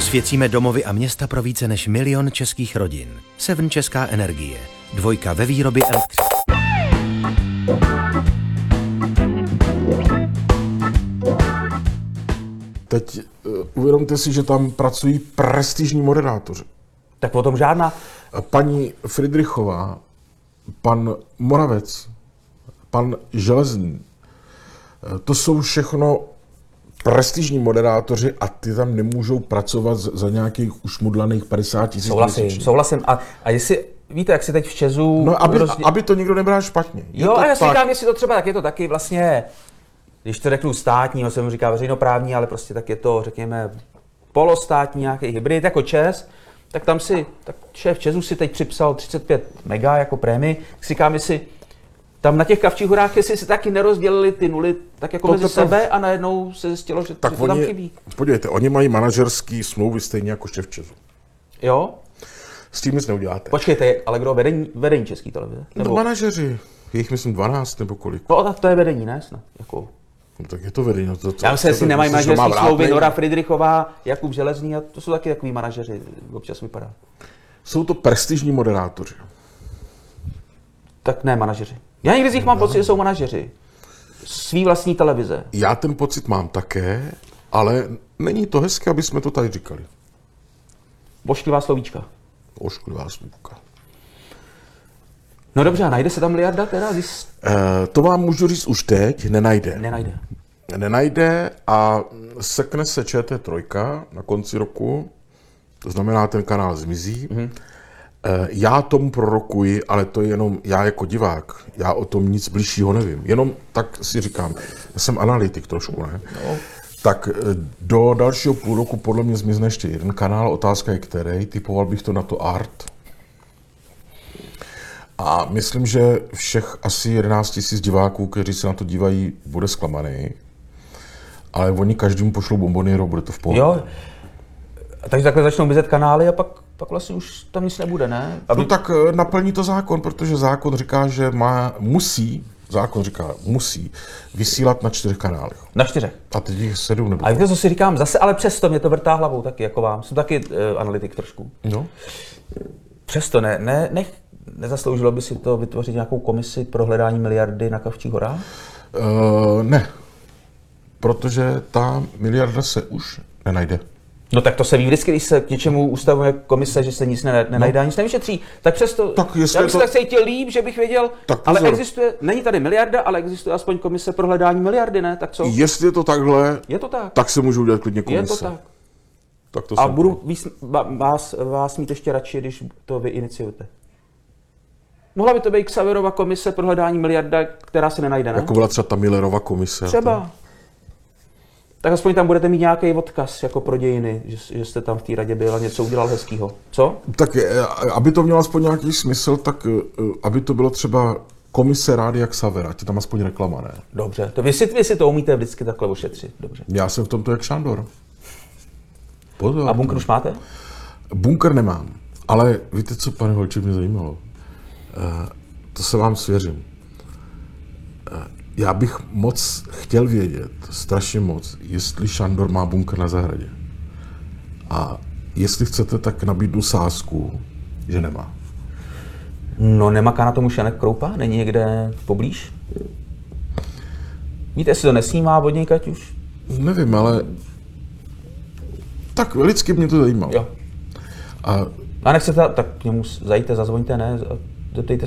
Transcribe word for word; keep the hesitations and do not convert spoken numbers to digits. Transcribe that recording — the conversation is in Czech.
Osvěcíme domovy a města pro více než milion českých rodin. Seven Česká energie. Dvojka ve výrobě elektřiny. Teď uh, uvědomte si, že tam pracují prestižní moderátoři. Tak o tom žádná. Paní Fridrichová, pan Moravec, pan Železný. To jsou všechno prestižní moderátoři a ty tam nemůžou pracovat za nějakých ušmudlaných padesát tisíc. Souhlasím, měsíčně. souhlasím. A, a jestli, víte, jak si teď v Česu... No, aby, rozdě... aby to nikdo nebral špatně. Je jo, to a já si tak. říkám, jestli to třeba, tak je to taky vlastně, když to řeknu státní, no se mu říká veřejnoprávní, ale prostě tak je to, řekněme, polostátní nějaký hybrid jako ČES, tak tam si, tak šéf ČESu si teď připsal třicet pět mega jako prémii, si říkám, jestli tam na těch Kavčích horách, jestli si taky nerozdělili ty nuly tak jako to mezi sebe tam... a najednou se zjistilo, že, tak že to oni, tam chybí. Podívejte, oni mají manažerský smlouvy stejně jako šéf ČESu. Jo? S tím nic neuděláte. Počkejte, ale kdo vedení, vedení České televize? Nebo... No manažeři, je jich myslím dvanáct nebo kolik. No tak to je vedení, ne? Snad, jako... No, tak je to vedení. No, to, to, Já myslím, jestli nemají myslíš, manažerský má smlouvy Nora Fridrichová, Jakub Železný a to jsou taky takový manažeři, občas vypadá. Jsou to prestižní moderátoři. Tak ne manažeři. Já někdy z nich mám pocit, že jsou manažeři. Svý vlastní televize. Já ten pocit mám také, ale není to hezké, aby jsme to tady říkali. Ošklivá slovíčka. Ošklivá slovíčka. No dobře, a najde se tam miliarda teda? Zjist... E, to vám můžu říct už teď, nenajde. Nenajde. Nenajde a sekne se Č T tři na konci roku, to znamená, ten kanál zmizí. Mm-hmm. E, já tomu prorokuji, ale to je jenom já jako divák. Já o tom nic bližšího nevím. Jenom tak si říkám, já jsem analytik trošku, ne? No. Tak do dalšího půl roku podle mě zmizne ještě jeden kanál, otázka je který, typoval bych to na to Art. A myslím, že všech asi jedenáct tisíc diváků, kteří se na to dívají, bude zklamaný. Ale oni každému pošlou bombonierou, bude to v pohodě. Jo, takže takhle začnou mizet kanály a pak, pak vlastně už tam nic nebude, ne? Aby... No tak naplní to zákon, protože zákon říká, že má, musí, zákon říká, musí vysílat na čtyřech kanálech. Na čtyřech. A teď jich sedm nebo... A víte, co si říkám? Zase, ale přesto mě to vrtá hlavou taky, jako vám. Jsem taky uh, analytik trošku. No. Přesto ne, ne, nech, nezasloužilo by si to vytvořit nějakou komisi pro hledání miliardy na Kavčích horách? Uh, ne. Protože ta miliarda se už nenajde. No tak to se ví vždycky, když se k něčemu ustavuje komise, že se nic nenajde, no. Nic nevyšetří. Tak přesto, tak já bych to... se tak cítil líp, že bych věděl, tak ale existuje, není tady miliarda, ale existuje aspoň komise pro hledání miliardy, ne? Tak co? Jestli je to takhle, je to tak. Tak se můžu udělat klidně komise. Je to tak. tak to A budu víc, vás, vás mít ještě radši, když to vy iniciujete. Mohla by to být Xaverova komise pro hledání miliarda, která se nenajde, ne? Jako byla třeba ta Millerova komise. Třeba. Tak aspoň tam budete mít nějaký odkaz jako pro dějiny, že, že jste tam v té radě byl a něco udělal hezkýho. Co? Tak aby to mělo aspoň nějaký smysl, tak aby to bylo třeba komise Rádia Xaver, ať je tam aspoň reklama, ne? Dobře, to vy si, vy si to umíte vždycky takhle ošetřit, dobře. Já jsem v tomto jak Šandor. Pozor. A bunkr už máte? Bunkr nemám, ale víte co, pane Holčík, mě zajímalo? Uh, to se vám svěřím. Uh, Já bych moc chtěl vědět, strašně moc, jestli Šandor má bunkr na zahradě. A jestli chcete, tak nabídnu sázku, že nemá. No nemaká na tom už Janek Kroupa? Není někde poblíž? Víte, jestli to nesnímá vodníkať už? Nevím, ale tak lidsky mě to zajímalo. Jo. A, a nechcete, tak k němu zajďte, zazvoňte, ne? Zeptejte